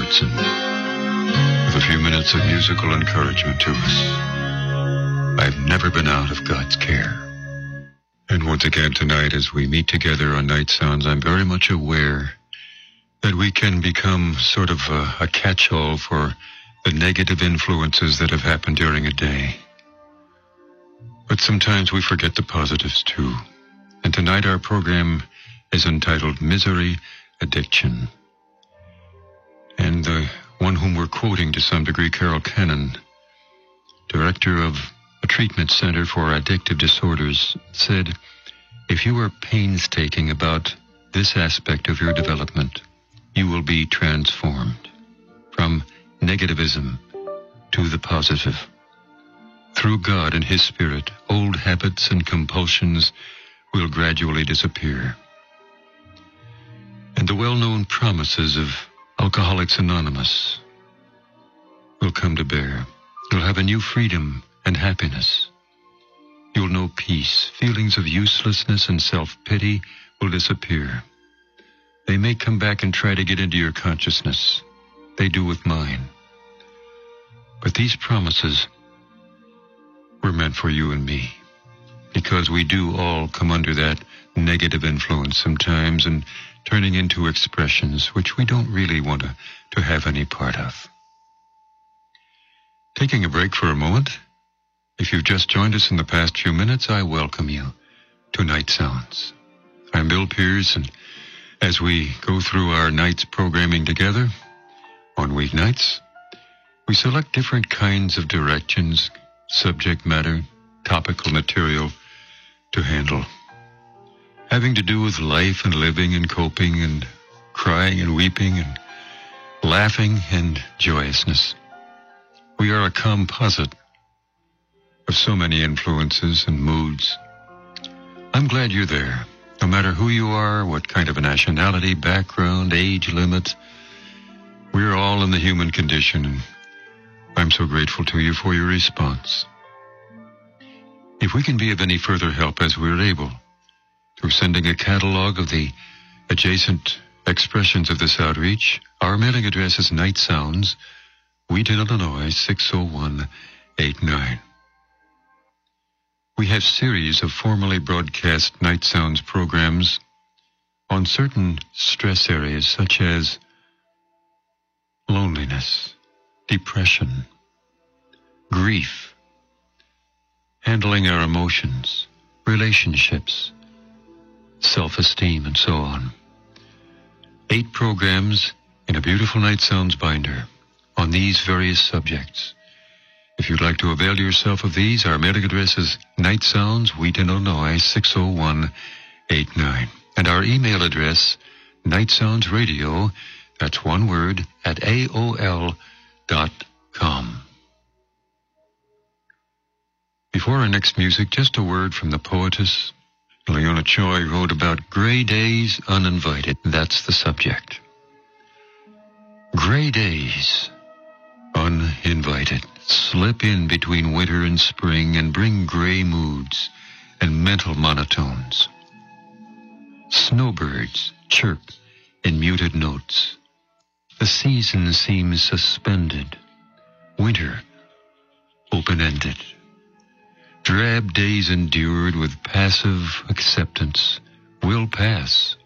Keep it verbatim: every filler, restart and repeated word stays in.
Robertson with a few minutes of musical encouragement to us. I've never been out of God's care. And once again tonight, as we meet together on Night Sounds, I'm very much aware that we can become sort of a, a catch-all for the negative influences that have happened during a day. But sometimes we forget the positives too. And tonight our program is entitled Misery Addiction. And the one whom we're quoting to some degree, Carol Cannon, director of a treatment center for addictive disorders, said, if you are painstaking about this aspect of your development, you will be transformed from negativism to the positive. Through God and His Spirit, old habits and compulsions will gradually disappear. And the well-known promises of Alcoholics Anonymous will come to bear. You'll have a new freedom and happiness. You'll know peace. Feelings of uselessness and self-pity will disappear. They may come back and try to get into your consciousness. They do with mine. But these promises were meant for you and me, because we do all come under that negative influence sometimes and turning into expressions which we don't really want to, to have any part of. Taking a break for a moment. If you've just joined us in the past few minutes, I welcome you to Night Sounds. I'm Bill Pierce, and as we go through our night's programming together on weeknights, we select different kinds of directions, subject matter, topical material to handle, having to do with life and living and coping and crying and weeping and laughing and joyousness. We are a composite of so many influences and moods. I'm glad you're there. No matter who you are, what kind of a nationality, background, age limit, we're all in the human condition, and I'm so grateful to you for your response. If we can be of any further help as we're able, through sending a catalog of the adjacent expressions of this outreach, our mailing address is Night Sounds, Wheaton, Illinois, six oh one eight nine. We have series of formerly broadcast Night Sounds programs on certain stress areas such as loneliness, depression, grief, handling our emotions, relationships, self-esteem, and so on. Eight programs in a beautiful Night Sounds binder on these various subjects. If you'd like to avail yourself of these, our mailing address is Night Sounds, Wheaton, Illinois, six oh one eight nine. And our email address, Night Sounds Radio, that's one word, at A O L dot com. Before our next music, just a word from the poetess. Leona Choi wrote about gray days uninvited. That's the subject. Gray days uninvited slip in between winter and spring and bring gray moods and mental monotones. Snowbirds chirp in muted notes. The season seems suspended. Winter open-ended. Drab days endured with passive acceptance will pass